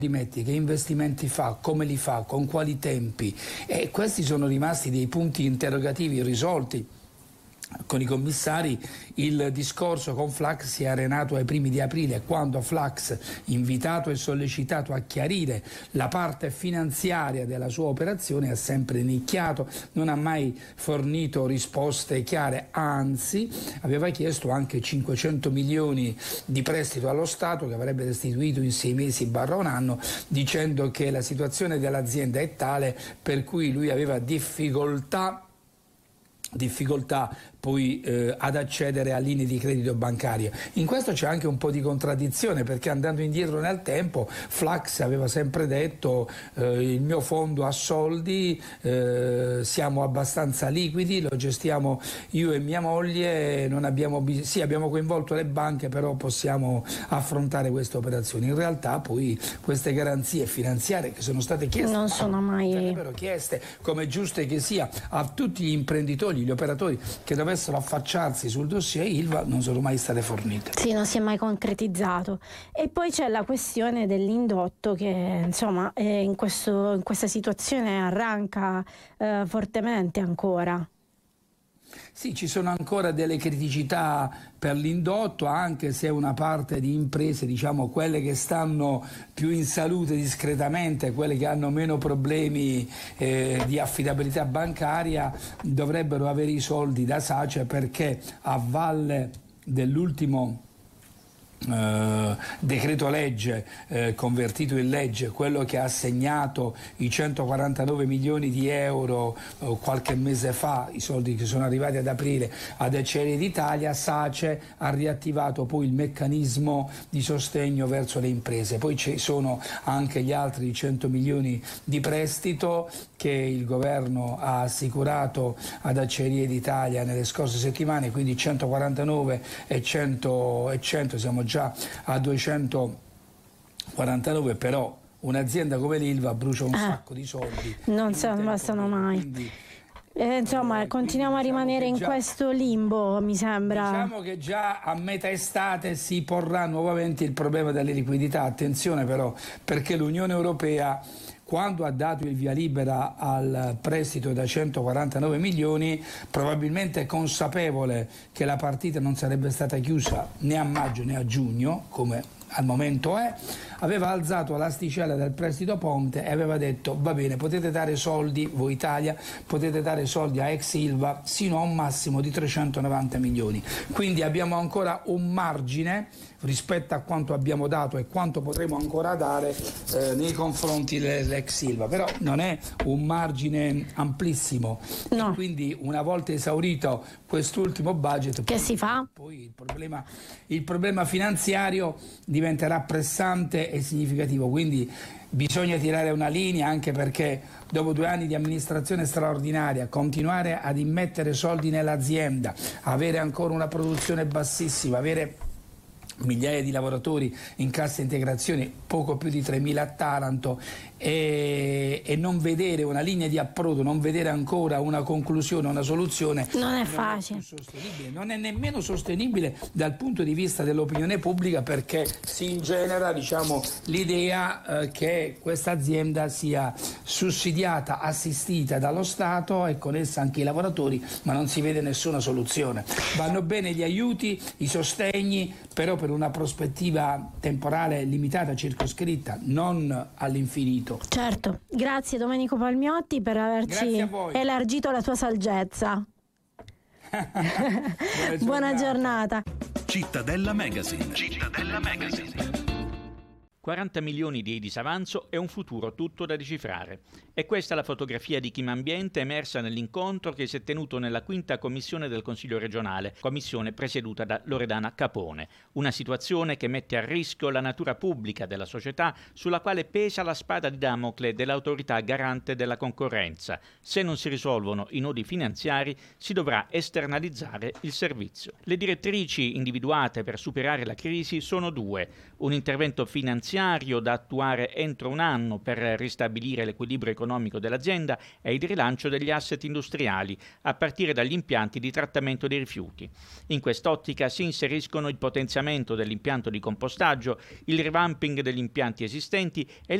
metti, che investimenti fa, come li fa, con quali tempi, e questi sono rimasti dei punti interrogativi irrisolti. Con i commissari il discorso con Flax si è arenato ai primi di aprile, quando Flax, invitato e sollecitato a chiarire la parte finanziaria della sua operazione, ha sempre nicchiato, non ha mai fornito risposte chiare, anzi aveva chiesto anche 500 milioni di prestito allo Stato che avrebbe restituito in 6 mesi barra un anno, dicendo che la situazione dell'azienda è tale per cui lui aveva difficoltà poi ad accedere a linee di credito bancarie. In questo c'è anche un po' di contraddizione, perché andando indietro nel tempo Flax aveva sempre detto il mio fondo ha soldi, siamo abbastanza liquidi, lo gestiamo io e mia moglie, non abbiamo sì, abbiamo coinvolto le banche, però possiamo affrontare queste operazioni. In realtà poi queste garanzie finanziarie che sono state chieste non sono mai sarebbero chieste, come giusto che sia, a tutti gli imprenditori, gli operatori che dovessero affacciarsi sul dossier Ilva, non sono mai state fornite. Sì, non si è mai concretizzato. E poi c'è la questione dell'indotto che insomma in questa situazione arranca fortemente ancora. Sì, ci sono ancora delle criticità per l'indotto, anche se una parte di imprese, diciamo quelle che stanno più in salute discretamente, quelle che hanno meno problemi di affidabilità bancaria, dovrebbero avere i soldi da SACE, perché a valle dell'ultimo decreto legge convertito in legge, quello che ha assegnato i 149 milioni di euro qualche mese fa, i soldi che sono arrivati ad aprile ad Acciaierie d'Italia, SACE ha riattivato poi il meccanismo di sostegno verso le imprese. Poi ci sono anche gli altri 100 milioni di prestito che il governo ha assicurato ad Acciaierie d'Italia nelle scorse settimane, quindi 149 e 100, siamo già a 249, però un'azienda come l'Ilva brucia un sacco di soldi. Non bastano mai. Quindi, insomma, continuiamo a rimanere in questo limbo, mi sembra. Diciamo che già a metà estate si porrà nuovamente il problema delle liquidità. Attenzione però, perché l'Unione Europea, quando ha dato il via libera al prestito da 149 milioni, probabilmente consapevole che la partita non sarebbe stata chiusa né a maggio né a giugno, come al momento è, aveva alzato l'asticella del prestito ponte e aveva detto: va bene, potete dare soldi, voi Italia, potete dare soldi a ex Ilva sino a un massimo di 390 milioni. Quindi abbiamo ancora un margine rispetto a quanto abbiamo dato e quanto potremo ancora dare nei confronti dell'ex Ilva, però non è un margine amplissimo. No. E quindi una volta esaurito quest'ultimo budget, che si fa? Poi il problema finanziario diventerà pressante e significativo, quindi bisogna tirare una linea, anche perché dopo 2 anni di amministrazione straordinaria continuare ad immettere soldi nell'azienda, avere ancora una produzione bassissima, avere migliaia di lavoratori in cassa integrazione, poco più di 3.000 a Taranto, e non vedere una linea di approdo, non vedere ancora una conclusione, una soluzione, non è facile. Non è nemmeno sostenibile dal punto di vista dell'opinione pubblica, perché si ingenera, diciamo, l'idea che questa azienda sia sussidiata, assistita dallo Stato e con essa anche i lavoratori, ma non si vede nessuna soluzione. Vanno bene gli aiuti, i sostegni, però per una prospettiva temporale limitata, circoscritta, non all'infinito. Certo, grazie Domenico Palmiotti per averci elargito la tua saggezza. Buona giornata. Cittadella Magazine. Cittadella Magazine. 40 milioni di disavanzo e un futuro tutto da decifrare. È questa la fotografia di Chimambiente emersa nell'incontro che si è tenuto nella 5ª commissione del Consiglio regionale, commissione presieduta da Loredana Capone. Una situazione che mette a rischio la natura pubblica della società, sulla quale pesa la spada di Damocle dell'autorità garante della concorrenza. Se non si risolvono i nodi finanziari, si dovrà esternalizzare il servizio. Le direttrici individuate per superare la crisi sono 2: un intervento finanziario finanziario da attuare entro un anno per ristabilire l'equilibrio economico dell'azienda e il rilancio degli asset industriali, a partire dagli impianti di trattamento dei rifiuti. In quest'ottica si inseriscono il potenziamento dell'impianto di compostaggio, il revamping degli impianti esistenti e il